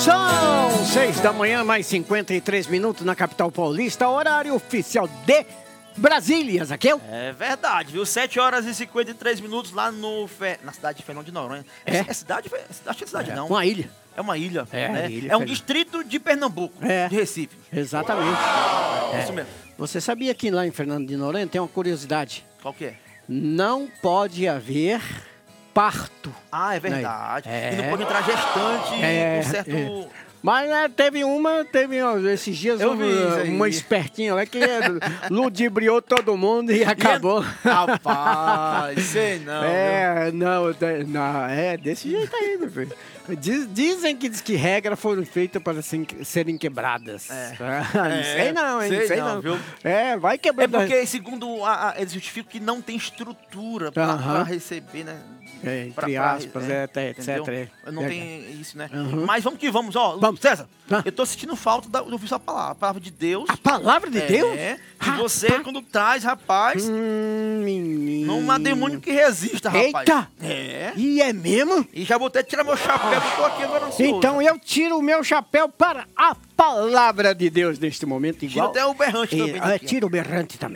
São 6 da manhã, mais 53 minutos na capital paulista, horário oficial de Brasília, Zaqueu. É verdade, viu? 7 horas e 53 minutos lá na cidade de Fernando de Noronha. É cidade? Acho que é cidade, não. Uma ilha. É uma ilha. É, né? ilha, É um Fernando. distrito de Pernambuco, de Recife. Exatamente. Isso mesmo. Você sabia que lá em Fernando de Noronha tem uma curiosidade? Qual que é? Não pode haver parto. Ah, é verdade. É. E não pode entrar gestante com certo... Mas esses dias Eu vi isso aí. uma espertinha lá que ludibriou todo mundo e acabou. Rapaz, sei não. É desse jeito aí, meu filho. Dizem que regras foram feitas para serem quebradas. Sei não, hein? Sei Sei não, não. viu? Vai quebrando. É porque, segundo eles justificam que não tem estrutura para receber, né? Entre aspas, etc. Não tem isso, né? Uhum. Mas vamos que vamos, ó. Vamos. César, eu tô sentindo falta de ouvir sua palavra. A palavra de Deus. A palavra de Deus? É. E você, quando traz, rapaz, Menino. não há demônio que resista, rapaz. Eita! É. E é mesmo? E já vou até tirar meu chapéu, que eu tô aqui agora ansioso. Então eu tiro o meu chapéu para a palavra de Deus neste momento, Tira igual. até o berrante também. Tira o berrante também.